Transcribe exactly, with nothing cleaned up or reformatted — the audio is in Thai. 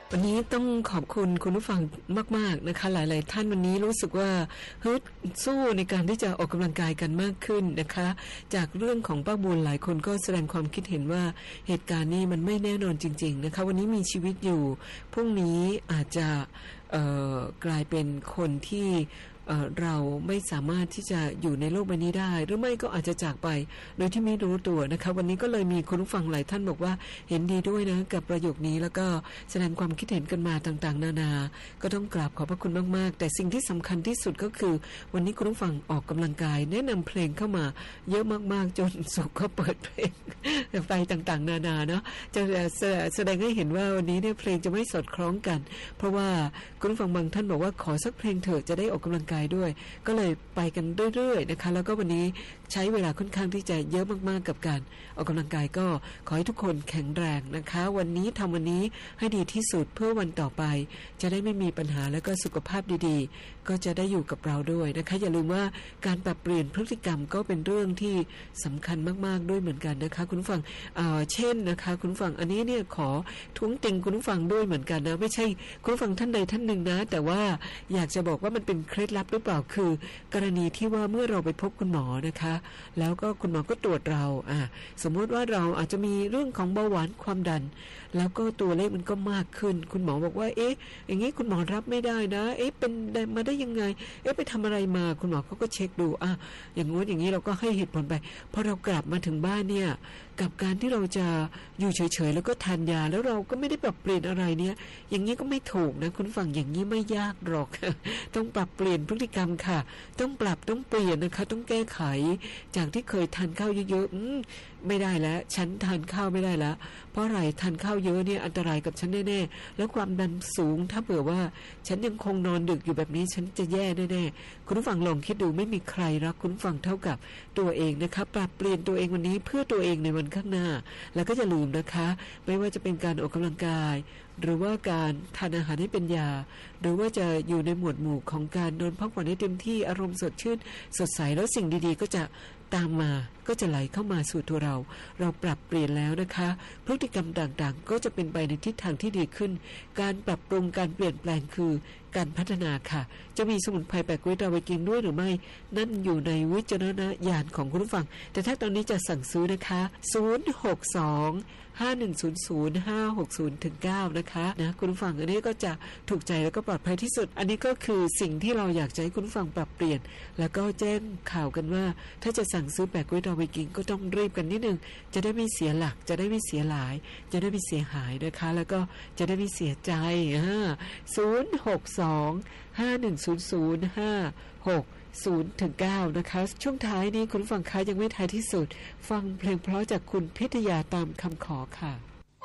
วันนี้ต้องขอบคุณคุณผู้ฟังมากๆนะคะหลายๆท่านวันนี้รู้สึกว่าฮึดสู้ในการที่จะออกกำลังกายกันมากขึ้นนะคะจากเรื่องของป้าบุญหลายคนก็แสดงความคิดเห็นว่าเหตุการณ์นี้มันไม่แน่นอนจริงๆนะคะวันนี้มีชีวิตอยู่พรุ่งนี้อาจจะเอ่อกลายเป็นคนที่เอ่อเราไม่สามารถที่จะอยู่ในโลกใบนี้ได้หรือไม่ก็อาจจะจากไปโดยที่ไม่รู้ตัวนะคะวันนี้ก็เลยมีคุณผู้ฟังหลายท่านบอกว่าเห็นดีด้วยนะกับประโยคนี้แล้วก็แสดงความคิดเห็นกันมาต่างๆนานาก็ต้องกราบขอบพระคุณมากๆแต่สิ่งที่สำคัญที่สุดก็คือวันนี้คุณผู้ฟังออกกำลังกายแนะนำเพลงเข้ามาเยอะมากๆจนสุขก็เปิดเพลงไปต่างๆนานาเนาะจะแสดงให้เห็นว่าวันนี้เนี่ยเพลงจะไม่สอดคล้องกันเพราะว่าคุณผู้ฟังบางท่านบอกว่าขอสักเพลงเถอะจะได้ออกกำลังกายด้วยก็เลยไปกันเรื่อยๆนะคะแล้วก็วันนี้ใช้เวลาค่อนข้างที่จะเยอะมากๆกับการออกกำลังกายก็ขอให้ทุกคนแข็งแรงนะคะวันนี้ทำวันนี้ให้ดีที่สุดเพื่อวันต่อไปจะได้ไม่มีปัญหาแล้วก็สุขภาพดีๆก็จะได้อยู่กับเราด้วยนะคะอย่าลืมว่าการปรับเปลี่ยนพฤติกรรมก็เป็นเรื่องที่สำคัญมากๆด้วยเหมือนกันนะคะคุณผู้ฟังเอ่อเช่นนะคะคุณผู้ฟังอันนี้เนี่ยขอท้วงติงคุณผู้ฟังด้วยเหมือนกันนะไม่ใช่คุณผู้ฟังท่านใดท่านหนึ่งนะแต่ว่าอยากจะบอกว่ามันเป็นเคล็ดลับหรือเปล่าคือกรณีที่ว่าเมื่อเราไปพบคุณหมอนะคะแล้วก็คุณหมอก็ตรวจเราอ่ะสมมติว่าเราอาจจะมีเรื่องของเบาหวานความดันแล้วก็ตัวเลขมันก็มากขึ้นคุณหมอบอกว่าเอ๊ะอย่างนี้คุณหมอรับไม่ได้นะเอ๊ะเป็นมาได้ยังไงเอ๊ะไปทำอะไรมาคุณหมอเขาก็เช็คดูอ่ะอย่างงู้นอย่างนี้เราก็ให้เหตุผลไปพอเรากลับมาถึงบ้านเนี่ยกับการที่เราจะอยู่เฉยๆแล้วก็ทานยาแล้วเราก็ไม่ได้ปรับเปลี่ยนอะไรเนี่ยอย่างนี้ก็ไม่ถูกนะคุณฟังอย่างนี้ไม่ยากหรอกต้องปรับเปลี่ยนพฤติกรรมค่ะต้องปรับต้องเปลี่ยนนะคะต้องแก้ไขจากที่เคยทานข้าวเยอะๆไม่ได้แล้วฉันทานข้าวไม่ได้แล้วเพราะอะไรทานข้าวเยอะเนี่ยอันตรายกับฉันแน่ๆแล้วความดันสูงถ้าเผื่อว่าฉันยังคงนอนดึกอยู่แบบนี้ฉันจะแย่แน่ๆคุณผู้ฟังลองคิดดูไม่มีใครรักคุณผู้ฟังเท่ากับตัวเองนะคะปรับเปลี่ยนตัวเองวันนี้เพื่อตัวเองในวันข้างหน้าแล้วก็อย่าลืมนะคะไม่ว่าจะเป็นการออกกำลังกายหรือว่าการทานอาหารให้เป็นยาหรือว่าจะอยู่ในหมวดหมู่ของการนอนพักผ่อนให้เต็มที่อารมณ์สดชื่นสดใสแล้วสิ่งดีๆก็จะตามมาก็จะไหลเข้ามาสู่ตัวเราเราปรับเปลี่ยนแล้วนะคะพฤติกรรมต่างๆก็จะเป็นไปในทิศทางที่ดีขึ้นการปรับปรุงการเปลี่ยนแปลงคือการพัฒนาค่ะจะมีสมุนไพรแปลกวิตามินกินด้วยหรือไม่นั่นอยู่ในวิจารณญาณของคุณผู้ฟังแต่ถ้าตอนนี้จะสั่งซื้อนะคะศูนย์ หก สอง ห้า หนึ่ง ศูนย์ ศูนย์ ห้า หก ศูนย์ ถึง เก้านะคะนะคุณผู้ฟังอันนี้ก็จะถูกใจแล้วก็ปลอดภัยที่สุดอันนี้ก็คือสิ่งที่เราอยากจะให้คุณผู้ฟังปรับเปลี่ยนแล้วก็แจ้งข่าวกันว่าถ้าจะสั่งซื้อแปลกวิตามินกินก็ต้องรีบกันนิดนึงจะได้ไม่เสียหลักจะได้ไม่เสียหลายจะได้ไม่เสียหายนะคะแล้วก็จะได้ไม่เสียใจอ่าศูนย์ หก สอง ห้า หนึ่ง ศูนย์ ศูนย์ ห้า หก ศูนย์ ถึง เก้านะคะช่วงท้ายนี้คุณฟังคะยังไม่ท้ายที่สุดฟังเพลงเพราะจากคุณพิทยาตามคำขอค่ะ